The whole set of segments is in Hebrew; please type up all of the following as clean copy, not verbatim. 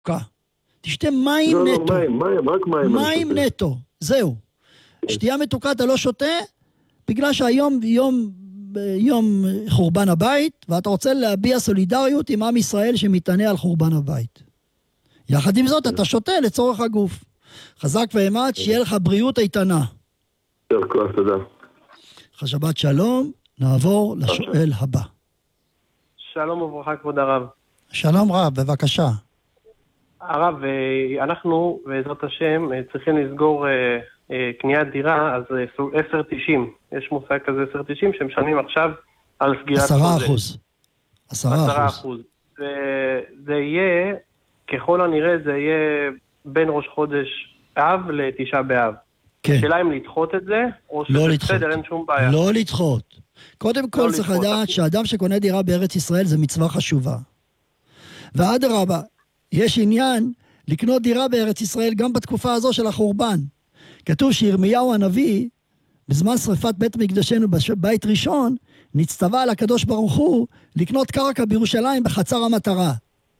תשתה מים נטו. לא, רק מים. מים נטו, זהו. שתייה מתוקה אתה לא שותה, בגלל שהיום יום חורבן הבית, ואתה רוצה להביע סולידריות עם עם ישראל שמתענה על חורבן הבית. יחד עם זאת, אתה שותה לצורך הגוף. חזק ואמץ, שיהיה לך בריאות איתנה. תודה. שבת שלום, נעבור לשואל הבא. שלום וברכה כבוד הרב. שלום רב, בבקשה. הרב, אנחנו בעזרת השם צריכים לסגור קניית דירה, אז 1090. יש מושג כזה 1090 שמשלמים עכשיו על סגירת חוזה. 10%. וזה יהיה, ככל הנראה זה יהיה בין ראש חודש אב לתשעה באב. כן. השאלה אם לדחות את זה, או שזה בסדר, אין שום בעיה. לא לדחות. קודם כל צריך לדעת שאדם שקונה דירה בארץ ישראל זה מצווה חשובה. ואדרבה, יש עניין לקנות דירה בארץ ישראל גם בתקופה הזו של החורבן. כתוב שירמיהו הנביא, בזמן שריפת בית מקדשנו בבית ראשון, נצטווה על הקדוש ברוך הוא לקנות קרקע בירושלים בחצר המטרה.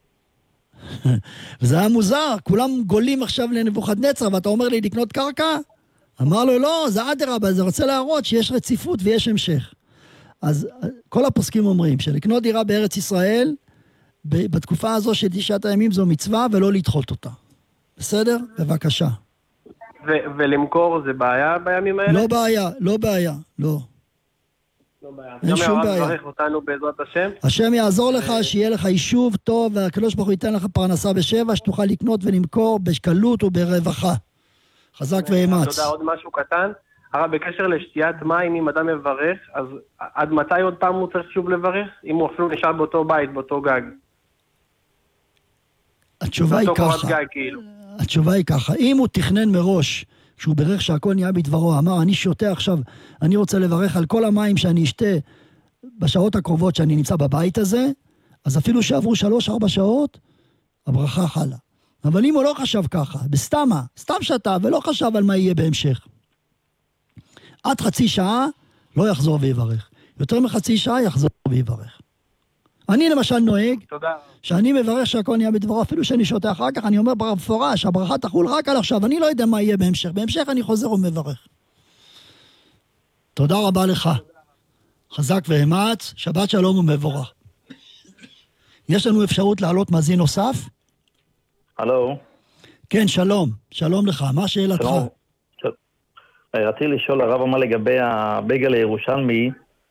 וזה היה מוזר, כולם גולים עכשיו לנבוכדנצר, ואתה אומר לי לקנות קרקע? אמר לו לא, זה אדרבה, זה רוצה להראות שיש רציפות ויש המשך. אז כל הפוסקים אומרים שלקנות דירה בארץ ישראל, בתקופה הזו של 9 הימים זו מצווה ולא לדחות אותה. בסדר? בבקשה. ולמכור זה בעיה בימים האלה? לא בעיה. אין שום בעיה. גם יברך אותנו בעזרת השם. השם יעזור לך, שיהיה לך יישוב טוב, והקדוש ברוך הוא ייתן לך פרנסה בשבע, שתוכל לקנות ולמכור בקלות וברווחה. חזק ואמץ. תודה, עוד משהו קטן. הרב, בקשר לשתיית מים, אם אדם מברך, אז עד מתי עוד פעם הוא צריך שוב לברך? אם הוא אפילו נשאר באותו בית, באותו גג. התשובה היא ככה, אם הוא תכנן מראש, שהוא ברך שהכל נהיה בדברו, אמר, אני שותה עכשיו, אני רוצה לברך על כל המים שאני אשתה בשעות הקרובות שאני נמצא בבית הזה, אז אפילו שעברו 3-4 שעות, הברכה חלה. אבל אם הוא לא חשב ככה, סתם שתה ולא חשב על מה יהיה בהמשך, עד חצי שעה לא יחזור ויברך. יותר מחצי שעה יחזור ויברך. אני למשל נוהג, שאני מברך שהכל נהיה בדברו, אפילו שאני שותה אחר כך, אני אומר במפורש, הברכה תחול רק על עכשיו, אני לא יודע מה יהיה בהמשך. בהמשך אני חוזר ומברך. תודה רבה לך. חזק ואמץ, שבת שלום ומבורך. יש לנו אפשרות לעלות מאזין נוסף? הלו. כן, שלום לך, מה שאלתך? רציתי לשאול, הרב אמר לגבי הבגל הירושלמי,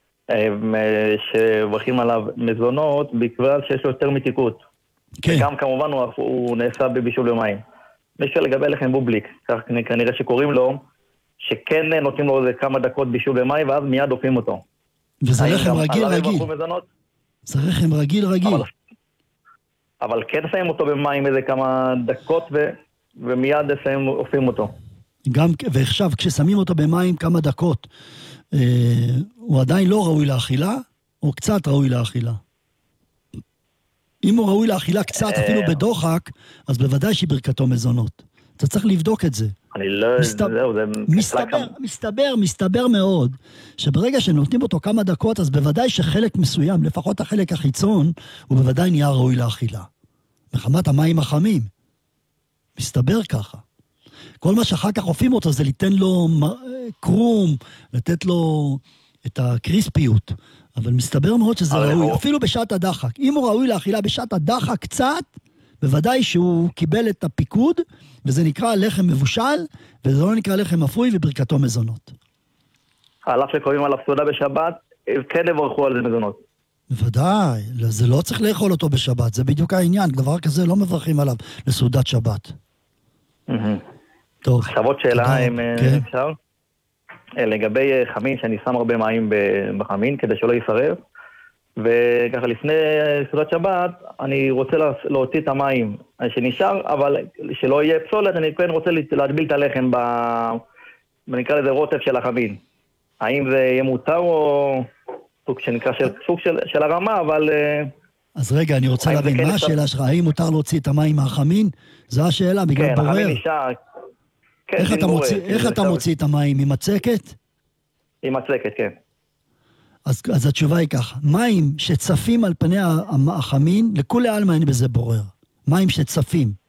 שברכים עליו מזונות, בגלל שיש לו יותר מתיקות. כן. גם כמובן הוא נעשה בבישול יומיים. מישהו לגבי לחם בובליק, כך כנראה שקוראים לו, שכן נותנים לו איזה כמה דקות בישול יומיים, ואז מיד אופים אותו. וזה לחם רגיל. זה לחם רגיל. אבל כן שמים אותו במים איזה כמה דקות, ומיד אופים אותו. ועכשיו, כששמים אותו במים כמה דקות, הוא עדיין לא ראוי לאכילה, או קצת ראוי לאכילה? אם הוא ראוי לאכילה קצת, אפילו בדוחק, אז בוודאי שברכתו מזונות. אתה צריך לבדוק את זה. אני לא... מסתבר מאוד, שברגע שנותנים אותו כמה דקות, אז בוודאי שחלק מסוים, לפחות החלק החיצון, הוא בוודאי נהיה ראוי לאכילה. מחמת המים החמים. מסתבר ככה. כל מה שאחר כך אופים אותו זה ליתן לו קרום, לתת לו את הקריספיות. אבל מסתבר מאוד שזה ראוי, אפילו בשעת הדחק. אם הוא ראוי לאכילה בשעת הדחק קצת, בוודאי שהוא קיבל את הפיקוד, וזה נקרא לחם מבושל, וזה לא נקרא לחם אפוי וברכתו מזונות. על אף שקוראים עליו סעודה בשבת, כן יברכו על זה מזונות. בוודאי, זה לא צריך לאכול אותו בשבת, זה בדיוק העניין, דבר כזה לא מברכים עליו לסעודת שבת. טוב. עכשיו עוד שאלה, אם אפשר. לגבי חמין, שאני שם הרבה מים בחמין, כדי שלא יישרף, וככה לפני סעודת שבת, אני רוצה להוציא את המים שנשאר, אבל שלא יהיה פסולת, אני כן רוצה להטביל את הלחם נקרא לזה רוטף של החמין. האם זה יהיה מותר או סוג של הרמה, אבל... אז רגע, אני רוצה להבין, מה השאלה שלך? האם מותר להוציא את המים מהחמין? זו השאלה, בגלל בורר. החמין נשאר... איך אתה מוציא את המים? עם מצקת? עם מצקת, כן. אז התשובה היא ככה, מים שצפים על פני החמין, לכולי עלמא אין בזה בורר. מים שצפים.